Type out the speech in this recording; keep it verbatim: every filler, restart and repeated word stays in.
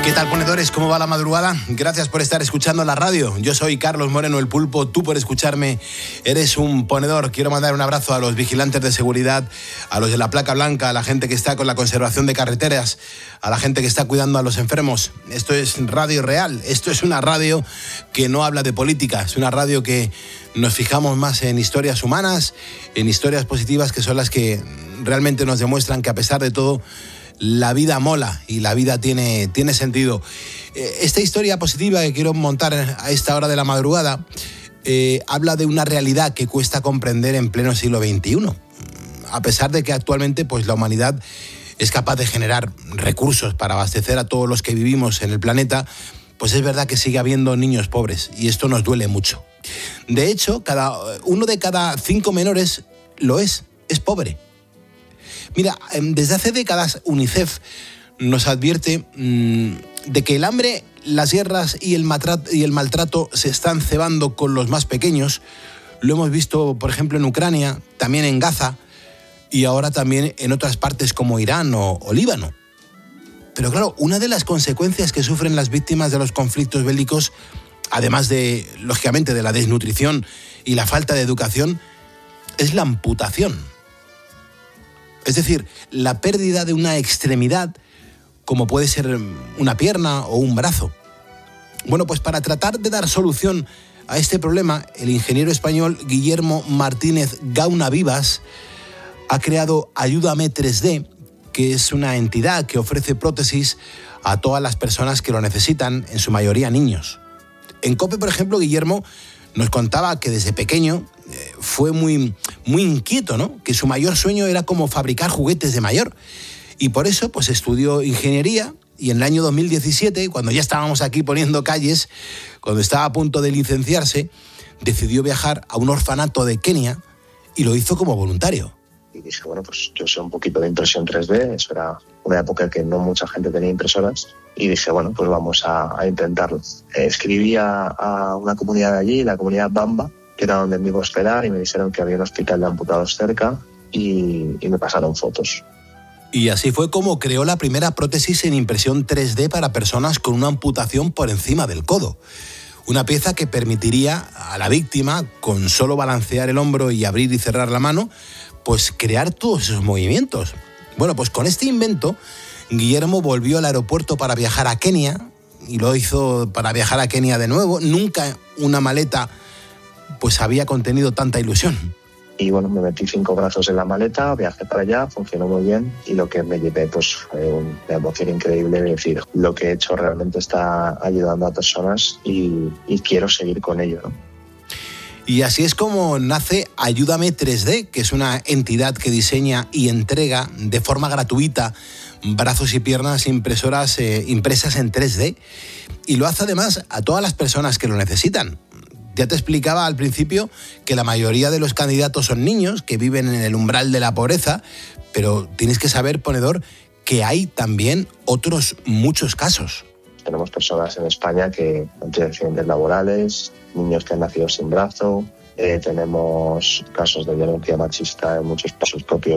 ¿Qué tal, ponedores? ¿Cómo va la madrugada? Gracias por estar escuchando la radio. Yo soy Carlos Moreno, el Pulpo. Tú por escucharme eres un ponedor. Quiero mandar un abrazo a los vigilantes de seguridad, a los de la placa blanca, a la gente que está con la conservación de carreteras, a la gente que está cuidando a los enfermos. Esto es Radio Real. Esto es una radio que no habla de política. Es una radio que nos fijamos más en historias humanas, en historias positivas, que son las que realmente nos demuestran que, a pesar de todo, la vida mola y la vida tiene, tiene sentido. Esta historia positiva que quiero montar a esta hora de la madrugada eh, habla de una realidad que cuesta comprender en pleno siglo veintiuno. A pesar de que actualmente pues, la humanidad es capaz de generar recursos para abastecer a todos los que vivimos en el planeta, pues es verdad que sigue habiendo niños pobres y esto nos duele mucho. De hecho, cada, uno de cada cinco menores lo es, es pobre. Mira, desde hace décadas UNICEF nos advierte mmm, de que el hambre, las guerras y el, maltrato, y el maltrato se están cebando con los más pequeños. Lo hemos visto, por ejemplo, en Ucrania, también en Gaza y ahora también en otras partes como Irán o, o Líbano. Pero claro, una de las consecuencias que sufren las víctimas de los conflictos bélicos, además de, lógicamente, de la desnutrición y la falta de educación, es la amputación. Es decir, la pérdida de una extremidad, como puede ser una pierna o un brazo. Bueno, pues para tratar de dar solución a este problema, el ingeniero español Guillermo Martínez Gauna Vivas ha creado Ayúdame tres D, que es una entidad que ofrece prótesis a todas las personas que lo necesitan, en su mayoría niños. En COPE, por ejemplo, Guillermo nos contaba que desde pequeño eh, fue muy, muy inquieto, ¿no? Que su mayor sueño era como fabricar juguetes de mayor. Y por eso pues estudió ingeniería y en el año dos mil diecisiete, cuando ya estábamos aquí poniendo calles, cuando estaba a punto de licenciarse, decidió viajar a un orfanato de Kenia y lo hizo como voluntario. Y dije, bueno, pues yo sé un poquito de impresión tres D, eso era una época en que no mucha gente tenía impresoras, y dije, bueno, pues vamos a, a intentarlo. Eh, escribí a, a una comunidad de allí, la comunidad Bamba, que era donde me iba a hospedar, y me dijeron que había un hospital de amputados cerca, y, y me pasaron fotos. Y así fue como creó la primera prótesis en impresión tres D para personas con una amputación por encima del codo. Una pieza que permitiría a la víctima, con solo balancear el hombro y abrir y cerrar la mano, pues crear todos esos movimientos. Bueno, pues con este invento, Guillermo volvió al aeropuerto para viajar a Kenia, y lo hizo para viajar a Kenia de nuevo. Nunca una maleta pues había contenido tanta ilusión. Y bueno, me metí cinco brazos en la maleta, viajé para allá, funcionó muy bien, y lo que me llevé pues fue una emoción increíble de decir, lo que he hecho realmente está ayudando a personas y, y quiero seguir con ello, ¿no? Y así es como nace Ayúdame tres D, que es una entidad que diseña y entrega de forma gratuita brazos y piernas impresoras eh, impresas en tres D, y lo hace además a todas las personas que lo necesitan. Ya te explicaba al principio que la mayoría de los candidatos son niños que viven en el umbral de la pobreza, pero tienes que saber, ponedor, que hay también otros muchos casos. Tenemos personas en España que han tenido accidentes laborales, niños que han nacido sin brazo, eh, tenemos casos de violencia machista en muchos pasos propios